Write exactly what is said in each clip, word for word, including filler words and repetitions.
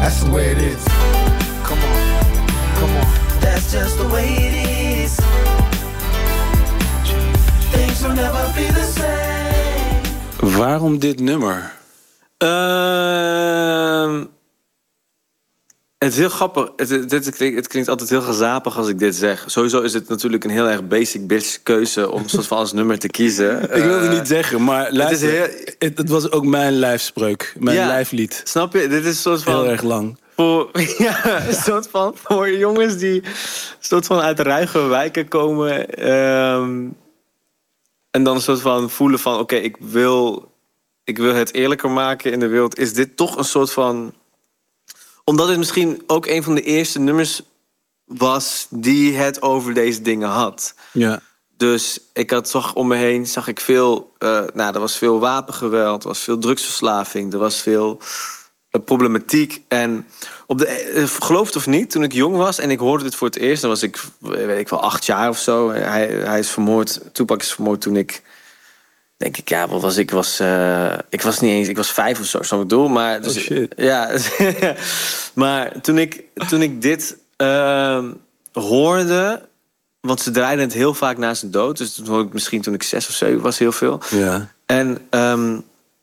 That's the way it is. Come on, come on. That's just the way it is. Things will never be the same. Waarom dit nummer? Uh, het is heel grappig. Het, het, het, klinkt, het klinkt altijd heel gezapig als ik dit zeg. Sowieso is het natuurlijk een heel erg basic bitch keuze om soort van als nummer te kiezen. Ik wilde het niet zeggen, maar luister, het, is heel... het, het was ook mijn lijfspreuk, mijn ja, lijflied. Snap je? Dit is een soort van heel erg lang. Voor, ja, een soort van voor jongens die soort van uit ruige wijken komen. Um, en dan een soort van voelen van oké, okay, ik wil, ik wil het eerlijker maken in de wereld. Is dit toch een soort van, omdat het misschien ook een van de eerste nummers was die het over deze dingen had. Ja. Dus ik had toch om me heen, zag ik veel, uh, nou, er was veel wapengeweld, er was veel drugsverslaving, er was veel uh, problematiek. En op de, uh, geloof het of niet, toen ik jong was en ik hoorde dit voor het eerst, dan was ik, weet ik wel, acht jaar of zo. Hij, hij is vermoord, Tupac is vermoord toen ik, denk ik, ja, wat was ik? Was, uh, ik was niet eens, ik was vijf of zo, zo ik bedoel. Maar, dus, oh shit. Ja, maar toen ik, toen ik dit uh, hoorde, want ze draaiden het heel vaak na zijn dood. Dus toen hoorde ik misschien toen ik zes of zeven was heel veel. Ja. En um,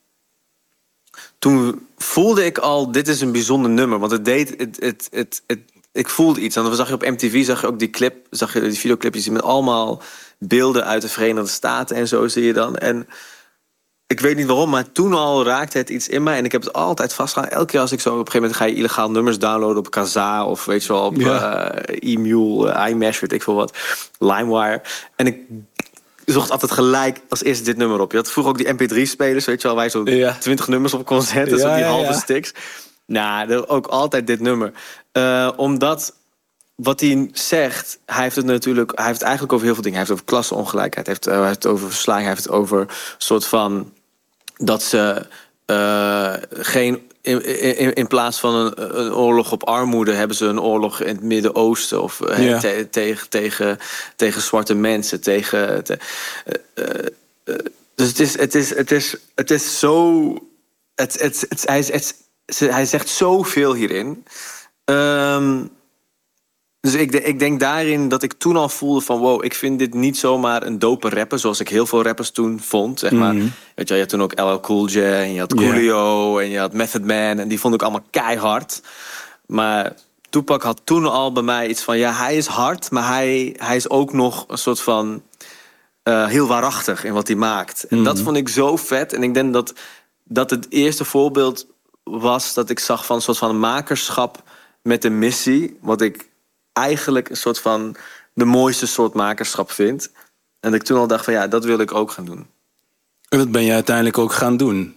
toen voelde ik al, dit is een bijzonder nummer. Want het deed, het, het, het, het, ik voelde iets. En dan zag je op M T V, zag je ook die clip, zag je die videoclipjes met allemaal beelden uit de Verenigde Staten en zo zie je dan. En ik weet niet waarom, maar toen al raakte het iets in mij. En ik heb het altijd vastgehouden. Elke keer als ik zo op een gegeven moment ga je illegaal nummers downloaden op Kazaa of weet je wel, op ja. uh, E-Mule, uh, iMesh, weet ik veel wat, LimeWire. En ik zocht altijd gelijk als eerste dit nummer op. Je had vroeger ook die M P drie spelers, weet je wel, waar je zo ja. twintig nummers op kon zetten, ja, zo die ja, halve ja. sticks. Nou, ook altijd dit nummer. Uh, omdat wat hij zegt, hij heeft het natuurlijk, hij heeft het eigenlijk over heel veel dingen. Hij heeft het over klassenongelijkheid, hij heeft, uh, hij heeft het over verslaving, hij heeft het over een soort van dat ze uh, geen in, in, in plaats van een, een oorlog op armoede hebben ze een oorlog in het Midden-Oosten of ja. te, tegen, tegen, tegen zwarte mensen, tegen. Te, uh, uh, dus het is, het is, het is, het is zo. Het, het, het, hij, het, hij zegt zoveel hierin. Um, Dus ik, ik denk daarin dat ik toen al voelde van wow, ik vind dit niet zomaar een dope rapper zoals ik heel veel rappers toen vond, zeg maar. Mm-hmm. Weet je, je had toen ook L L Cool J en je had Coolio yeah. en je had Method Man en die vond ik allemaal keihard. Maar Tupac had toen al bij mij iets van ja, hij is hard, maar hij, hij is ook nog een soort van uh, heel waarachtig in wat hij maakt. En mm-hmm. dat vond ik zo vet. En ik denk dat dat het eerste voorbeeld was dat ik zag van een soort van makerschap met een missie, wat ik eigenlijk een soort van de mooiste soort makerschap vind. En dat ik toen al dacht van ja, dat wil ik ook gaan doen. En dat ben je uiteindelijk ook gaan doen.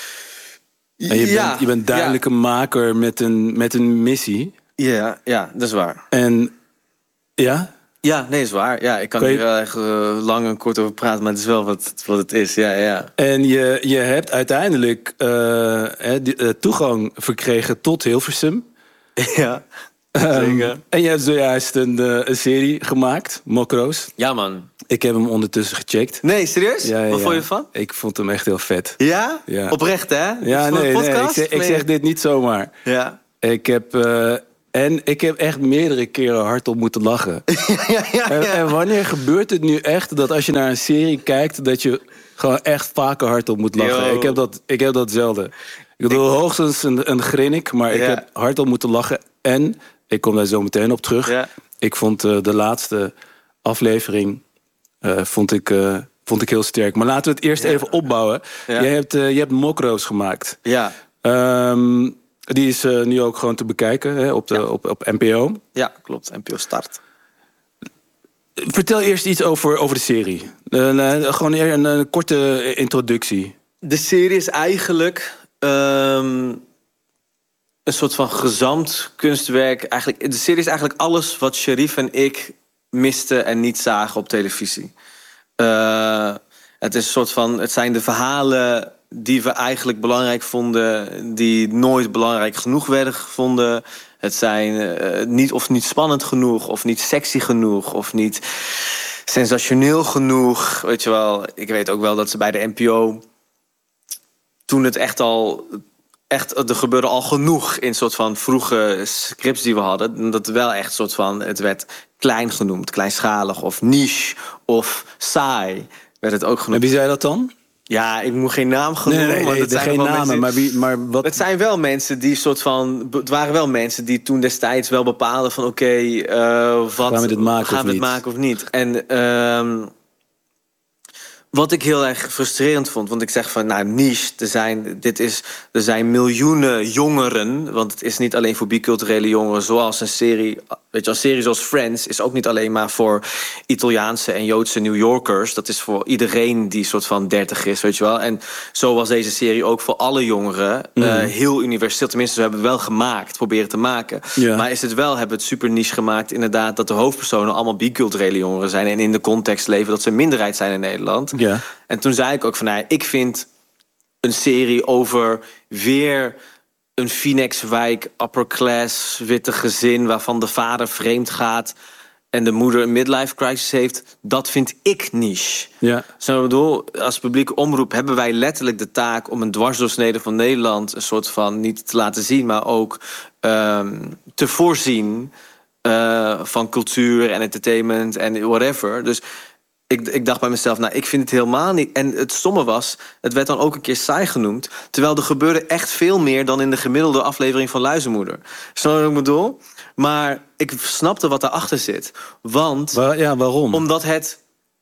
En je, ja, bent, je bent duidelijk ja. een maker met een, met een missie. Ja, ja, dat is waar. En ja? Ja, nee, is waar. Ja, ik kan, kan je... hier wel echt uh, lang en kort over praten, maar het is wel wat, wat het is. Ja, ja. En je, je hebt uiteindelijk uh, die, uh, toegang verkregen tot Hilversum. Ja. Um, en je hebt zojuist een, uh, een serie gemaakt, Mokro's. Ja, man. Ik heb hem ondertussen gecheckt. Nee, serieus? Ja, ja, Wat ja. vond je ervan? Ik vond hem echt heel vet. Ja? Ja. Oprecht, hè? Ja, nee, nee. Ik zeg, ik zeg dit niet zomaar. Ja. Ik heb... Uh, en ik heb echt meerdere keren hardop moeten lachen. ja, ja, ja. En, en wanneer gebeurt het nu echt dat als je naar een serie kijkt, dat je gewoon echt vaker hardop moet lachen? Ik heb, dat, ik heb dat zelden. Ik bedoel, ik... hoogstens een, een grinnik, maar ik ja. heb hardop moeten lachen. En, ik kom daar zo meteen op terug. Ja. Ik vond uh, de laatste aflevering uh, vond ik, uh, vond ik heel sterk. Maar laten we het eerst ja. even opbouwen. Ja. Je hebt, uh, je hebt Mokro's gemaakt. Ja. Um, Die is uh, nu ook gewoon te bekijken hè, op, de, ja. op, op N P O. Ja, klopt. N P O Start. Vertel eerst iets over, over de serie. Uh, uh, gewoon een, een korte introductie. De serie is eigenlijk um, een soort van gezamd kunstwerk. Eigenlijk, de serie is eigenlijk alles wat Sharif en ik misten en niet zagen op televisie. Uh, het is een soort van, het zijn de verhalen die we eigenlijk belangrijk vonden, die nooit belangrijk genoeg werden gevonden. Het zijn uh, niet of niet spannend genoeg, of niet sexy genoeg, of niet sensationeel genoeg. Weet je wel, ik weet ook wel dat ze bij de N P O, toen het echt al echt, er gebeurde al genoeg in soort van vroege scripts die we hadden. Dat wel echt soort van, het werd klein genoemd, kleinschalig of niche of saai werd het ook genoemd. En wie zei dat dan? Ja, ik moet geen naam gaan noemen. Nee, nee, nee, want het zijn geen wel namen, mensen, maar, wie, maar wat... Het zijn wel mensen die soort van... Het waren wel mensen die toen destijds wel bepaalden van... Oké, okay, uh, wat gaan we dit maken, gaan of, we het niet? maken of niet? En um, wat ik heel erg frustrerend vond... Want ik zeg van, nou, niche, er zijn, dit is, er zijn miljoenen jongeren... Want het is niet alleen voor biculturele jongeren... Zoals een serie... Weet je, een serie zoals Friends is ook niet alleen maar voor Italiaanse en Joodse New Yorkers. Dat is voor iedereen die soort van dertig is, weet je wel. En zo was deze serie ook voor alle jongeren mm. uh, heel universeel. Tenminste, we hebben het wel gemaakt, proberen te maken. Ja. Maar is het wel, hebben we het super niche gemaakt... inderdaad, dat de hoofdpersonen allemaal biculturele jongeren zijn... en in de context leven dat ze een minderheid zijn in Nederland. Ja. En toen zei ik ook van, nou, ik vind een serie over weer... een Phoenixwijk, upper class, witte gezin... waarvan de vader vreemd gaat... en de moeder een midlife crisis heeft... dat vind ik niche. Ja. Zo, ik bedoel, als publieke omroep hebben wij letterlijk de taak... om een dwarsdoorsnede van Nederland... een soort van, niet te laten zien... maar ook um, te voorzien... Uh, van cultuur en entertainment en whatever. Dus... Ik, ik dacht bij mezelf, nou, ik vind het helemaal niet... En het stomme was, het werd dan ook een keer saai genoemd... terwijl er gebeurde echt veel meer... dan in de gemiddelde aflevering van Luizenmoeder. Snap je wat ik bedoel? Maar ik snapte wat daarachter zit. Want... Waar, ja, waarom? Omdat het...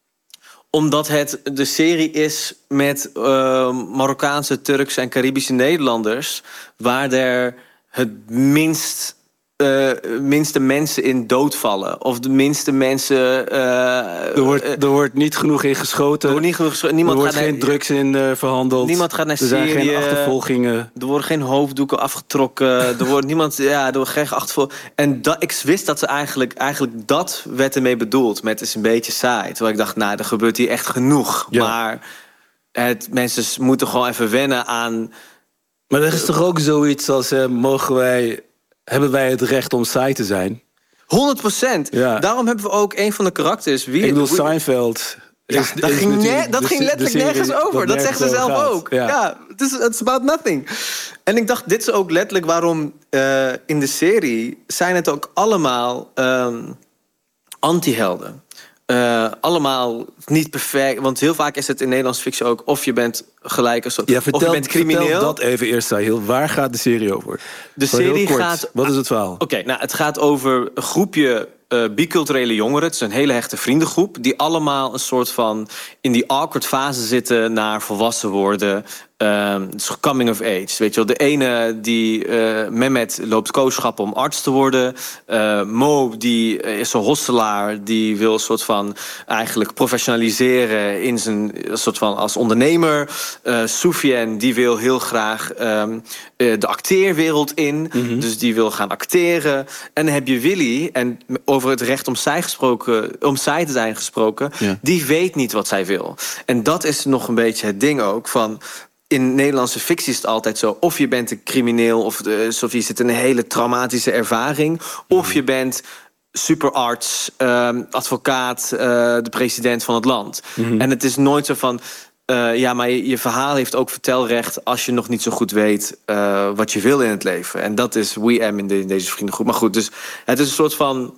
Omdat het de serie is met uh, Marokkaanse, Turkse en Caribische Nederlanders... waar er het minst... Uh, minste mensen in doodvallen. Of de minste mensen... Uh, er, wordt, er wordt niet genoeg in geschoten. Er wordt, niet genoeg geschoten. Niemand er wordt gaat geen naar, drugs in uh, verhandeld. Niemand gaat naar er Syrië. Er zijn geen achtervolgingen. Er worden geen hoofddoeken afgetrokken. Er wordt niemand... Ja, er wordt geen achtervolging. En dat, ik wist dat ze eigenlijk... Eigenlijk dat werd ermee bedoeld. Met is een beetje saai. Terwijl ik dacht, nou, er gebeurt hier echt genoeg. Ja. Maar het, mensen moeten gewoon even wennen aan... Maar er is toch ook zoiets als... Uh, mogen wij... Hebben wij het recht om saai te zijn? honderd procent. Ja. Daarom hebben we ook een van de karakters... Wie, ik bedoel, Seinfeld... Ja, is, dat is ging, ne- dat ging letterlijk nergens over. Dat zegt ze zelf gaat. ook. Ja, ja het is it's about nothing. En ik dacht, dit is ook letterlijk waarom... Uh, in de serie zijn het ook allemaal um, anti-helden. Uh, allemaal niet perfect. Want heel vaak is het in Nederlandse fictie ook... of je bent gelijk een soort, ja, vertel, of je bent crimineel. Vertel dat even eerst, Sahil. Waar gaat de serie over? De Voor serie kort, gaat... Wat is het verhaal? Oké, okay, nou, het gaat over een groepje... Uh, biculturele jongeren, het is een hele hechte vriendengroep... die allemaal een soort van in die awkward fase zitten... naar volwassen worden. Um, het is coming of age. Weet je wel, de ene, die uh, Mehmet, loopt kooschap om arts te worden. Uh, Mo, die is een hosselaar, die wil een soort van... eigenlijk professionaliseren in zijn soort van als ondernemer. Uh, Soufiane, die wil heel graag um, uh, de acteerwereld in. Mm-hmm. Dus die wil gaan acteren. En dan heb je Willy, en over het recht om zij, gesproken, om zij te zijn gesproken... Ja. Die weet niet wat zij wil. En dat is nog een beetje het ding ook van... In Nederlandse fictie is het altijd zo... of je bent een crimineel, of, de, of je zit in een hele traumatische ervaring... of je bent superarts, uh, advocaat, uh, de president van het land. Mm-hmm. En het is nooit zo van... Uh, ja, maar je, je verhaal heeft ook vertelrecht... als je nog niet zo goed weet uh, wat je wil in het leven. En dat is We Am in, de, in deze vriendengroep. Maar goed, dus het is een soort van...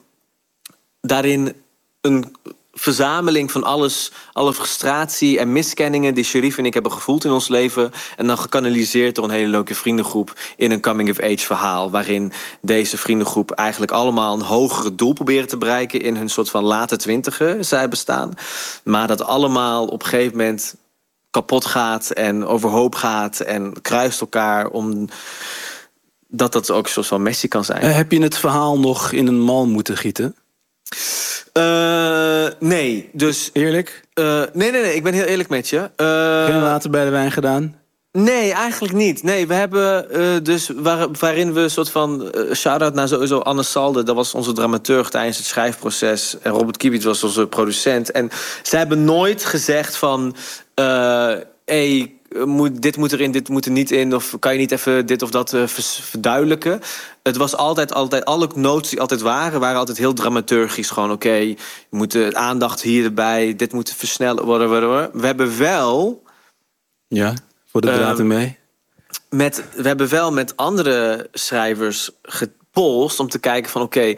daarin een... verzameling van alles, alle frustratie en miskenningen... die Sherif en ik hebben gevoeld in ons leven... en dan gekanaliseerd door een hele leuke vriendengroep... in een coming-of-age verhaal... waarin deze vriendengroep eigenlijk allemaal... een hogere doel proberen te bereiken... in hun soort van late twintigen zij bestaan. Maar dat allemaal op een gegeven moment kapot gaat... en overhoop gaat en kruist elkaar... om dat dat ook een soort van Messi kan zijn. Uh, heb je het verhaal nog in een mal moeten gieten? Uh, nee, dus... Eerlijk? Uh, nee, nee, nee, ik ben heel eerlijk met je. Uh, Geen water bij de wijn gedaan? Nee, eigenlijk niet. Nee, we hebben uh, dus waar, waarin we een soort van... Uh, shout-out naar sowieso Anne Salde. Dat was onze dramaturg tijdens het schrijfproces. En Robert Kibiet was onze producent. En zij hebben nooit gezegd van... Uh, hey, Moet, dit moet erin, dit moet er niet in... of kan je niet even dit of dat uh, verduidelijken. Het was altijd, altijd... alle notes die altijd waren, waren altijd heel dramaturgisch. Gewoon, oké, okay, je moet de aandacht hier erbij... dit moet versnellen, whatever, whatever. We hebben wel... Ja, voor de draad ermee? met, we hebben wel met andere schrijvers gepolst om te kijken van oké, okay,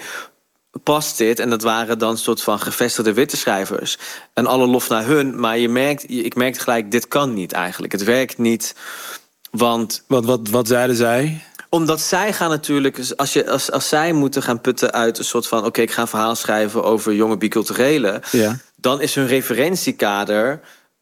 past dit? En dat waren dan een soort van gevestigde witte schrijvers. En alle lof naar hun, maar je merkt, ik merkte gelijk, dit kan niet eigenlijk. Het werkt niet, want... Wat, wat, wat zeiden zij? Omdat zij gaan natuurlijk, als, je, als, als zij moeten gaan putten uit een soort van oké, okay, ik ga een verhaal schrijven over jonge biculturelen, ja. dan is hun referentiekader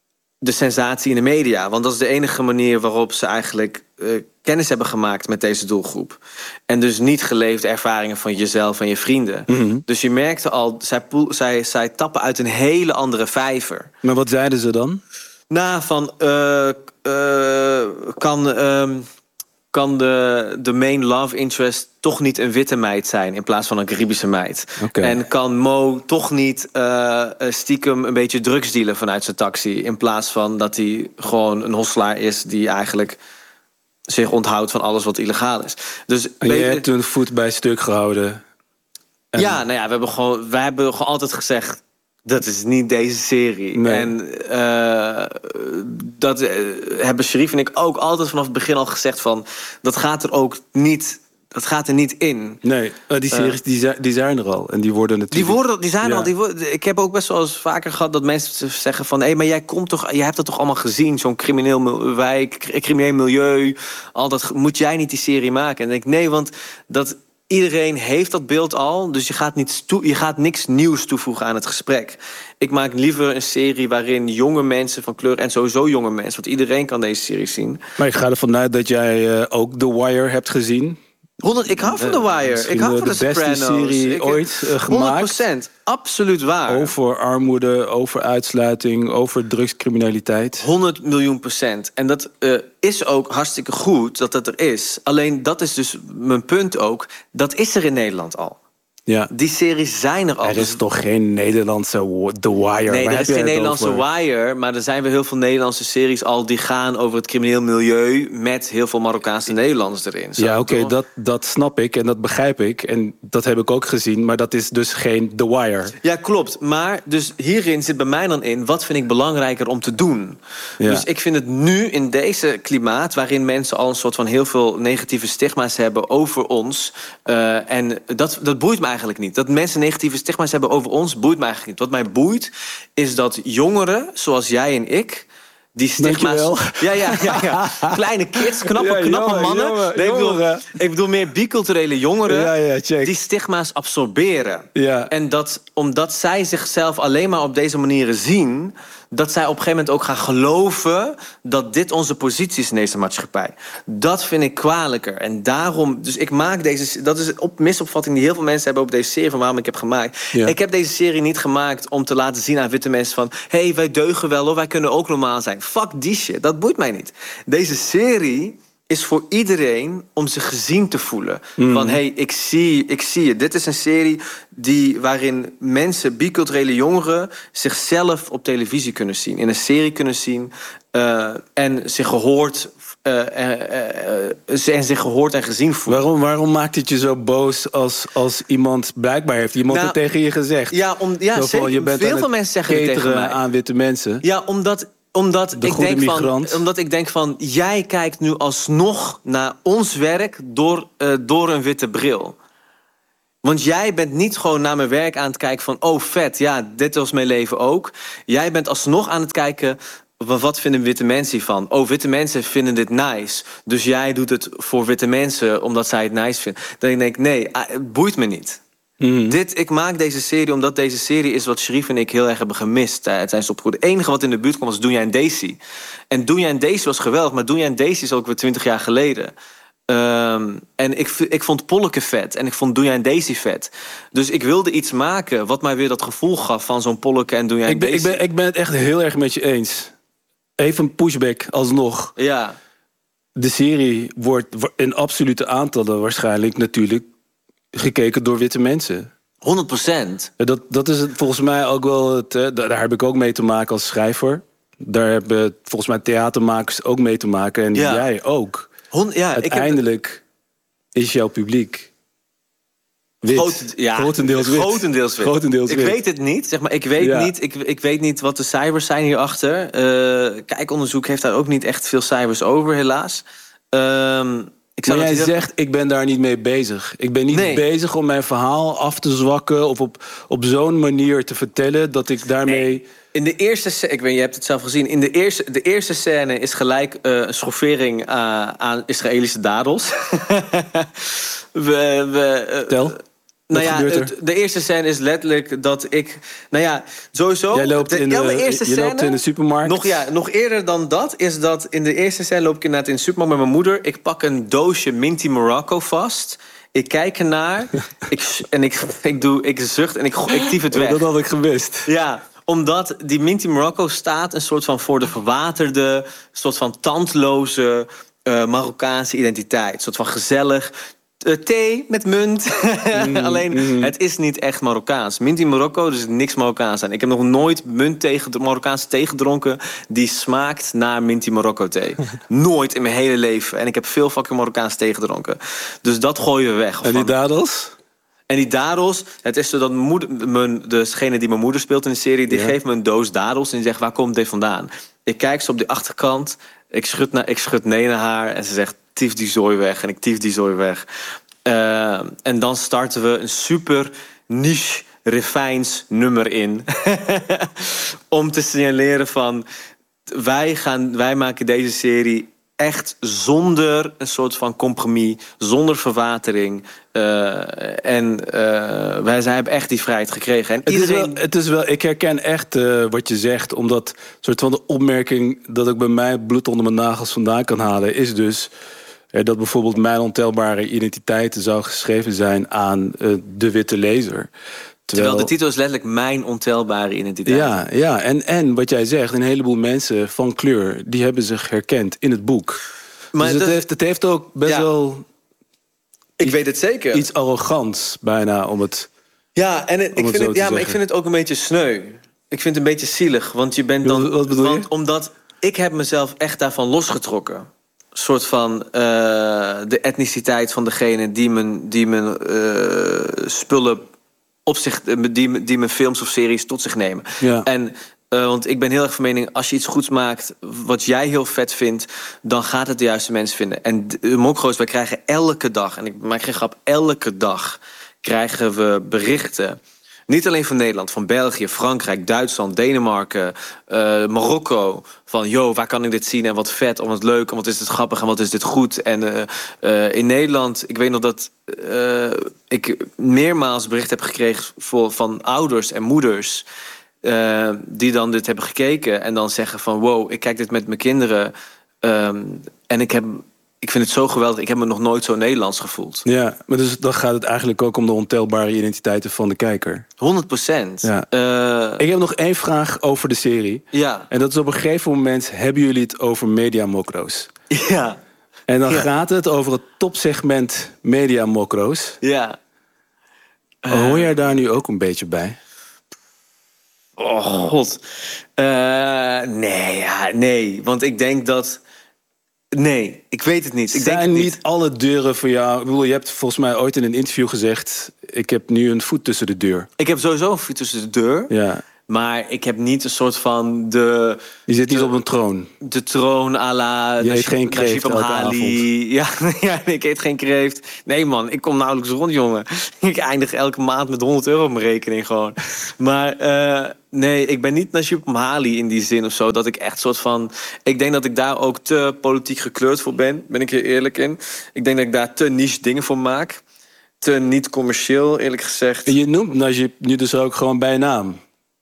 de sensatie in de media. Want dat is de enige manier waarop ze eigenlijk uh, kennis hebben gemaakt met deze doelgroep. En dus niet geleefde ervaringen van jezelf en je vrienden. Mm-hmm. Dus je merkte al, zij, zij, zij tappen uit een hele andere vijver. Maar wat zeiden ze dan? Nou, van uh, uh, kan, uh, kan de, de main love interest toch niet een witte meid zijn in plaats van een Caribische meid. Okay. En kan Mo toch niet uh, stiekem een beetje drugs dealen vanuit zijn taxi, in plaats van dat hij gewoon een hosselaar is die eigenlijk zich onthoudt van alles wat illegaal is. Dus en je hebt toen voet bij stuk gehouden. En... Ja, nou ja, we hebben gewoon, wij hebben gewoon altijd gezegd, dat is niet deze serie. Nee. En uh, dat uh, hebben Sherif en ik ook altijd vanaf het begin al gezegd van, dat gaat er ook niet, dat gaat er niet in. Nee, uh, die series uh, die, zijn, die zijn er al. En die worden natuurlijk... Die, worden, die zijn ja. al. Die worden, ik heb ook best wel eens vaker gehad dat mensen zeggen van, hé, hey, maar jij komt toch, jij hebt dat toch allemaal gezien, zo'n crimineel wijk, crimineel milieu. Al dat, moet jij niet die serie maken? En dan denk ik, nee, want dat... Iedereen heeft dat beeld al, dus je gaat, niet toe, je gaat niks nieuws toevoegen aan het gesprek. Ik maak liever een serie waarin jonge mensen van kleur, en sowieso jonge mensen, want iedereen kan deze serie zien. Maar ik ga ervan uit dat jij uh, ook The Wire hebt gezien. honderd Ik hou van The Wire. Ik hou van de, de beste Sopranos. serie ik, ooit uh, gemaakt. honderd procent, absoluut waar. Over armoede, over uitsluiting, over drugscriminaliteit. honderd miljoen procent. En dat uh, is ook hartstikke goed dat dat er is. Alleen dat is dus mijn punt ook. Dat is er in Nederland al. Ja. Die series zijn er al. Er is toch geen Nederlandse The Wire? Nee, Waar er is geen Nederlandse over? Wire. Maar er zijn wel heel veel Nederlandse series al die gaan over het crimineel milieu met heel veel Marokkaanse Nederlanders erin. Ja, oké, okay, dat, dat snap ik en dat begrijp ik. En dat heb ik ook gezien, maar dat is dus geen The Wire. Ja, klopt. Maar dus hierin zit bij mij dan in, wat vind ik belangrijker om te doen? Ja. Dus ik vind het nu in deze klimaat, waarin mensen al een soort van heel veel negatieve stigma's hebben over ons. Uh, en dat, dat boeit me eigenlijk niet. Dat mensen negatieve stigma's hebben over ons, boeit me eigenlijk niet. Wat mij boeit, is dat jongeren, zoals jij en ik, die stigma's... Ja, ja, ja, ja. Kleine kids, knappe, ja, knappe jongen, mannen. Jongen, nee, ik, bedoel, ik bedoel meer biculturele jongeren, ja, ja, check. die stigma's absorberen. Ja. En dat, omdat zij zichzelf alleen maar op deze manieren zien, dat zij op een gegeven moment ook gaan geloven dat dit onze positie is in deze maatschappij. Dat vind ik kwalijker. En daarom, dus ik maak deze... Dat is een misopvatting die heel veel mensen hebben op deze serie, van waarom ik heb gemaakt. Ja. Ik heb deze serie niet gemaakt om te laten zien aan witte mensen van, hé, hey, wij deugen wel hoor, wij kunnen ook normaal zijn. Fuck die shit, dat boeit mij niet. Deze serie is voor iedereen om zich gezien te voelen. Mm. Van, hé, hey, ik zie, ik zie je. Dit is een serie die, waarin mensen, biculturele jongeren, zichzelf op televisie kunnen zien. In een serie kunnen zien. Uh, en zich gehoord... Uh, uh, uh, en zich gehoord en gezien voelen. Waarom, waarom maakt het je zo boos als, als iemand blijkbaar heeft iemand nou, het tegen je gezegd? Ja, om, ja zeker. Je bent veel veel mensen zeggen het tegen mij. Aan witte mensen. Ja, omdat... Omdat ik, denk van, omdat ik denk van, jij kijkt nu alsnog naar ons werk door, uh, door een witte bril. Want jij bent niet gewoon naar mijn werk aan het kijken van, oh vet, ja, dit was mijn leven ook. Jij bent alsnog aan het kijken, wat vinden witte mensen hiervan? Oh, witte mensen vinden dit nice. Dus jij doet het voor witte mensen omdat zij het nice vinden. Dan denk ik, nee, het boeit me niet. Mm. Dit, ik maak deze serie omdat deze serie is wat Sherif en ik heel erg hebben gemist tijdens opgroeien. Het enige wat in de buurt kwam was Doenja en Daisy. En Doenja en Daisy was geweldig, maar Doenja en Daisy is ook weer twintig jaar geleden. Um, en ik, ik vond Polleke vet en ik vond Doenja en Daisy vet. Dus ik wilde iets maken wat mij weer dat gevoel gaf van zo'n Polleke en Doenja en ik ben, Daisy. Ik ben, ik ben het echt heel erg met je eens. Even een pushback alsnog. Ja. De serie wordt in absolute aantallen waarschijnlijk natuurlijk gekeken door witte mensen. honderd procent. Dat, dat is het, volgens mij ook wel... Het, daar heb ik ook mee te maken als schrijver. Daar hebben volgens mij theatermakers ook mee te maken. En ja. jij ook. Hond, ja, Uiteindelijk ik heb... is jouw publiek wit. Groot, ja, grotendeels wit. Grotendeels wit. Grotendeels ik wit. weet het niet. Zeg maar, ik, weet ja. niet ik, ik weet niet wat de cijfers zijn hierachter. Uh, kijkonderzoek heeft daar ook niet echt veel cijfers over, helaas. Um, ik zou maar jij heel... zegt, ik ben daar niet mee bezig. Ik ben niet nee. bezig om mijn verhaal af te zwakken... of op, op zo'n manier te vertellen dat ik daarmee... Nee. In de eerste scène, ik weet, je hebt het zelf gezien. In de eerste, de eerste scène is gelijk uh, een schoffering uh, aan Israëlische dadels. we, we, uh, Tel. Nou ja, het, de eerste scène is letterlijk dat ik... Nou ja, sowieso... Jij loopt, de, in, de, eerste je scène, loopt in de supermarkt. Nog, ja, nog eerder dan dat is dat... In de eerste scène loop ik inderdaad in de supermarkt met mijn moeder. Ik pak een doosje Minty Morocco vast. Ik kijk ernaar. ik, en ik, ik, doe, ik zucht en ik, ik tief het weg. Dat had ik gemist. Ja, omdat die Minty Morocco staat... een soort van voor de verwaterde... soort van tandloze uh, Marokkaanse identiteit. Een soort van gezellig... Uh, thee met munt. Mm, Alleen, mm. het is niet echt Marokkaans. Minty Morocco, dus niks Marokkaans aan. Ik heb nog nooit munt tegen, Marokkaanse thee gedronken... die smaakt naar Minty Morocco thee. Nooit in mijn hele leven. En ik heb veel fucking Marokkaanse thee gedronken. Dus dat gooien we weg. En die dadels? En die dadels, het is zo dat mijn moeder, mijn, degene die mijn moeder speelt in de serie... die ja. geeft me een doos dadels en die zegt, waar komt dit vandaan? Ik kijk ze op de achterkant, ik schud, naar, ik schud nee naar haar... en ze zegt, tief die zooi weg. En ik tief die zooi weg. Uh, en dan starten we een super niche refijns nummer in. Om te signaleren van... Wij, gaan, wij maken deze serie echt zonder een soort van compromis. Zonder verwatering. Uh, en uh, wij zij hebben echt die vrijheid gekregen. En het, iedereen... is wel, het is wel, ik herken echt uh, wat je zegt. Omdat soort van de opmerking dat ik bij mij bloed onder mijn nagels vandaan kan halen... is dus... dat bijvoorbeeld mijn ontelbare identiteiten zou geschreven zijn aan uh, de witte lezer. Terwijl... Terwijl de titel is letterlijk mijn ontelbare identiteit. Ja, ja. En, en wat jij zegt, een heleboel mensen van kleur... die hebben zich herkend in het boek. Maar dus het, dat... heeft, het heeft ook best ja. wel... Ik weet het zeker. Iets arrogants bijna om het Ja, en het, ik, het vind het, ja maar ik vind het ook een beetje sneu. Ik vind het een beetje zielig, want je bent dan... Wat bedoel je? Want, omdat ik heb mezelf echt daarvan losgetrokken. Soort van uh, de etniciteit van degene die mijn, die mijn uh, spullen op zich, die, die mijn films of series tot zich nemen. Ja. En uh, want ik ben heel erg van mening, als je iets goeds maakt wat jij heel vet vindt, dan gaat het de juiste mensen vinden. En de Mokro's, wij krijgen elke dag, en ik maak geen grap, elke dag krijgen we berichten. Niet alleen van Nederland, van België, Frankrijk, Duitsland, Denemarken, uh, Marokko. Van, yo, waar kan ik dit zien en wat vet, en wat leuk, en wat is dit grappig en wat is dit goed. En uh, uh, in Nederland, ik weet nog dat uh, ik meermaals bericht heb gekregen voor, van ouders en moeders... Uh, die dan dit hebben gekeken en dan zeggen van... wow, ik kijk dit met mijn kinderen um, en ik heb... Ik vind het zo geweldig. Ik heb me nog nooit zo Nederlands gevoeld. Ja, maar dus dan gaat het eigenlijk ook om de ontelbare identiteiten van de kijker. honderd procent. Ja. Uh... Ik heb nog één vraag over de serie. Ja. En dat is op een gegeven moment hebben jullie het over mediamokro's. Ja. En dan ja. gaat het over het topsegment mediamokro's. Ja. Uh... Hoor jij daar nu ook een beetje bij? Oh, god. Uh, nee, ja, nee. Want ik denk dat... Nee, ik weet het niet. Ik Zijn denk het niet. niet alle deuren voor jou... Ik bedoel, je hebt volgens mij ooit in een interview gezegd... ik heb nu een voet tussen de deur. Ik heb sowieso een voet tussen de deur. Ja. Maar ik heb niet een soort van de... Je zit niet de, op een troon. De troon à la... Je eet geen kreeft elke avond. Ja, ja, ik eet geen kreeft. Nee man, ik kom nauwelijks rond, jongen. Ik eindig elke maand met honderd euro op mijn rekening gewoon. Maar uh, nee, ik ben niet Najib Amhali in die zin of zo. Dat ik echt soort van... Ik denk dat ik daar ook te politiek gekleurd voor ben. Ben ik hier eerlijk in. Ik denk dat ik daar te niche dingen voor maak. Te niet commercieel, eerlijk gezegd. En je noemt Najib nu dus ook gewoon bij naam.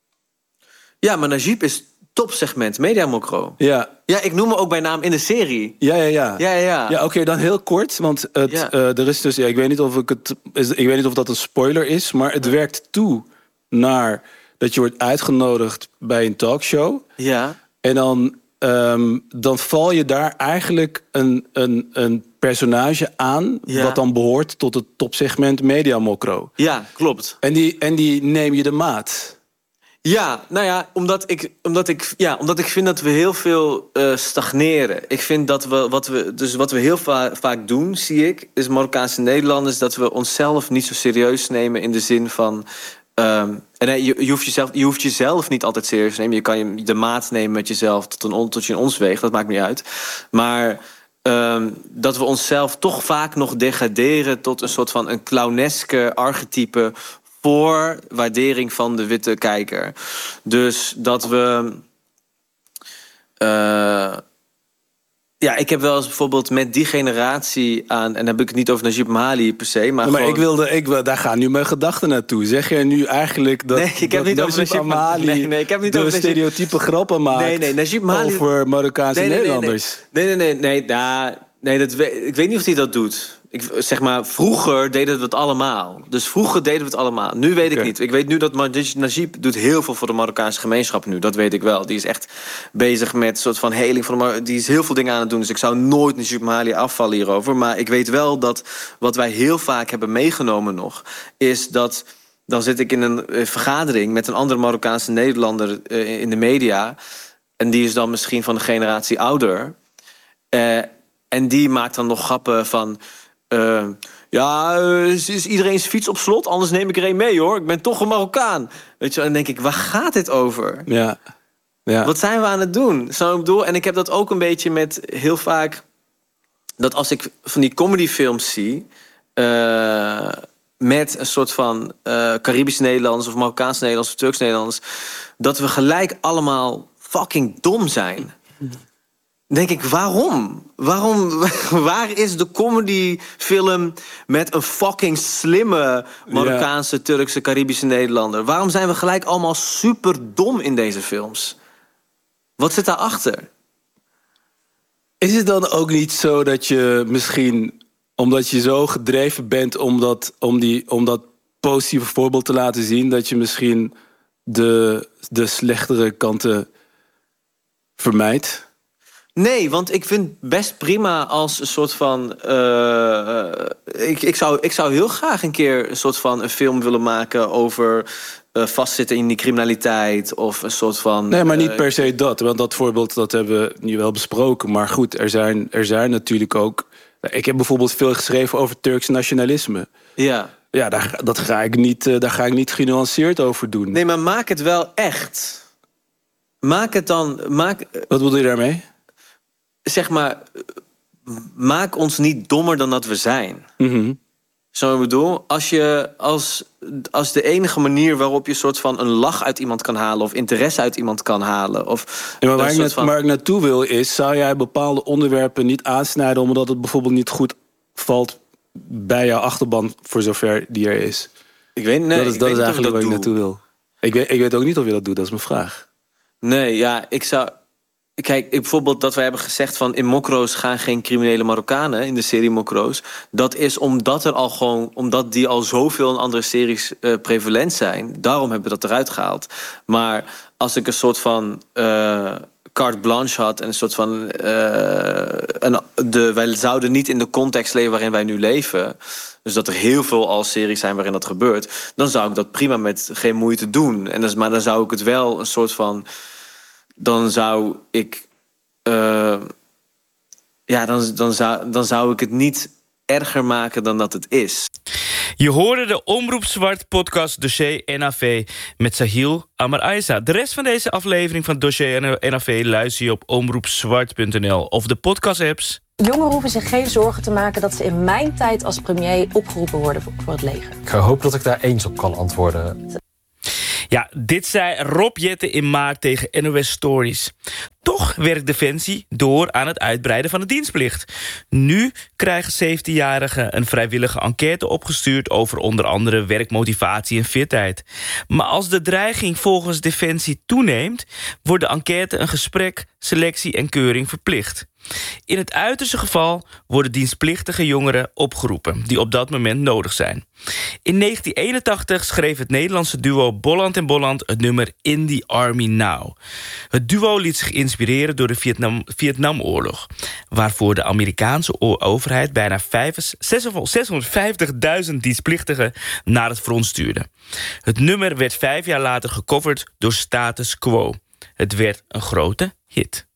Ja, maar Najib is topsegment, Mediamokro. Ja. Ja, ik noem me ook bij naam in de serie. Ja, ja, ja. Ja, ja. Ja, oké, okay, dan heel kort, want het, ja. uh, er is dus, ja, ik weet niet of ik het, ik weet niet of dat een spoiler is, maar het ja. werkt toe naar dat je wordt uitgenodigd bij een talkshow. Ja. En dan, um, dan val je daar eigenlijk een, een, een personage aan, ja. wat dan behoort tot het topsegment Mediamokro. Ja, klopt. En die, en die neem je de maat. Ja, nou ja, omdat ik, omdat ik, ja, omdat ik vind dat we heel veel uh, stagneren. Ik vind dat we wat we, dus wat we heel va- vaak doen, zie ik, is Marokkaanse Nederlanders, dat we onszelf niet zo serieus nemen in de zin van. Um, en je, je, hoeft jezelf, je hoeft jezelf niet altijd serieus te nemen. Je kan je de maat nemen met jezelf tot, een, tot je in ons weegt. Dat maakt niet uit. Maar Um, dat we onszelf toch vaak nog degraderen tot een soort van een clowneske archetype voor waardering van de witte kijker. Dus dat we... Uh, ja, ik heb wel eens bijvoorbeeld met die generatie aan... en dan heb ik het niet over Najib Amhali per se, maar, maar gewoon... ik wilde, ik wil, daar gaan nu mijn gedachten naartoe. Zeg jij nu eigenlijk dat, nee, ik heb dat niet over Najib Amhali nee, nee, ik heb niet de over stereotype grappen maakt nee, nee, Najib Amhali... over Marokkaanse nee, nee, Nederlanders? Nee, nee, nee, nee, nee, nou, nee dat weet, ik weet niet of hij dat doet. Ik, zeg maar, vroeger deden we het allemaal. Dus vroeger deden we het allemaal. Nu weet ik okay. niet. Ik weet nu dat Najib doet heel veel voor de Marokkaanse gemeenschap nu. Dat weet ik wel. Die is echt bezig met een soort van heling van de Mar- Die is heel veel dingen aan het doen. Dus ik zou nooit Najib Amhali afvallen hierover. Maar ik weet wel dat wat wij heel vaak hebben meegenomen nog... is dat... Dan zit ik in een uh, vergadering met een andere Marokkaanse Nederlander uh, in de media. En die is dan misschien van de generatie ouder. Uh, en die maakt dan nog grappen van... Uh, ja, uh, is iedereen's fiets op slot? Anders neem ik er een mee, hoor. Ik ben toch een Marokkaan. Weet je, en dan denk ik, waar gaat dit over? Ja. Ja. Wat zijn we aan het doen? Zo, ik bedoel, en ik heb dat ook een beetje met heel vaak... dat als ik van die comedyfilms zie... Uh, met een soort van uh, Caribisch Nederlands... of Marokkaans Nederlands of Turks Nederlands... dat we gelijk allemaal fucking dom zijn... denk ik, waarom? Waarom? Waar is de comedyfilm met een fucking slimme Marokkaanse, yeah. Turkse, Caribische Nederlander? Waarom zijn we gelijk allemaal super dom in deze films? Wat zit daarachter? Is het dan ook niet zo dat je misschien, omdat je zo gedreven bent om dat, om die, om dat positieve voorbeeld te laten zien, dat je misschien de, de slechtere kanten vermijdt? Nee, want ik vind best prima als een soort van... Uh, ik, ik, zou, ik zou heel graag een keer een soort van een film willen maken... over uh, vastzitten in die criminaliteit of een soort van... Nee, maar niet uh, per se dat. Want dat voorbeeld dat hebben we nu wel besproken. Maar goed, er zijn, er zijn natuurlijk ook... Ik heb bijvoorbeeld veel geschreven over Turks nationalisme. Ja. Ja, daar, dat ga ik niet, uh, daar ga ik niet genuanceerd over doen. Nee, maar maak het wel echt. Maak het dan... Maak... Wat bedoel je daarmee? Zeg maar, maak ons niet dommer dan dat we zijn. Mm-hmm. Zo ik bedoel, als je als, als de enige manier waarop je soort van een lach uit iemand kan halen of interesse uit iemand kan halen, of ja, maar waar, ik net, van... waar ik naartoe wil is, zou jij bepaalde onderwerpen niet aansnijden omdat het bijvoorbeeld niet goed valt bij jouw achterban, voor zover die er is? Ik weet, nee, dat is, ik dat weet is niet eigenlijk waar ik naartoe wil. Ik weet, ik weet ook niet of je dat doet, dat is mijn vraag. Nee, ja, ik zou... Kijk, ik, bijvoorbeeld dat wij hebben gezegd van in Mokro's gaan geen criminele Marokkanen in de serie Mokro's. Dat is omdat er al gewoon, omdat die al zoveel in andere series uh, prevalent zijn. Daarom hebben we dat eruit gehaald. Maar als ik een soort van uh, carte blanche had en een soort van uh, een, de, wij zouden niet in de context leven waarin wij nu leven. Dus dat er heel veel al series zijn waarin dat gebeurt. Dan zou ik dat prima met geen moeite doen. En dus, maar dan zou ik het wel een soort van... dan zou ik... Uh, ja, dan, dan, zou, dan zou ik het niet erger maken dan dat het is. Je hoorde de Omroep Zwart podcast Dossier N A V met Sahil Amar Aisa. De rest van deze aflevering van Dossier N A V luister je op omroep zwart punt n l of de podcast-apps. Jongeren hoeven zich geen zorgen te maken dat ze in mijn tijd als premier opgeroepen worden voor het leger. Ik hoop dat ik daar eens op kan antwoorden. Ja, dit zei Rob Jetten in maart tegen N O S Stories. Toch werkt Defensie door aan het uitbreiden van de dienstplicht. Nu krijgen zeventienjarigen een vrijwillige enquête opgestuurd over onder andere werkmotivatie en fitheid. Maar als de dreiging volgens Defensie toeneemt, wordt de enquête een gesprek, selectie en keuring verplicht. In het uiterste geval worden dienstplichtige jongeren opgeroepen die op dat moment nodig zijn. In negentien eenentachtig schreef het Nederlandse duo Bolland en Bolland het nummer In the Army Now. Het duo liet zich inspireren door de Vietnam, Vietnamoorlog, waarvoor de Amerikaanse overheid bijna zeshonderdvijftigduizend dienstplichtigen naar het front stuurde. Het nummer werd vijf jaar later gecoverd door Status Quo. Het werd een grote hit.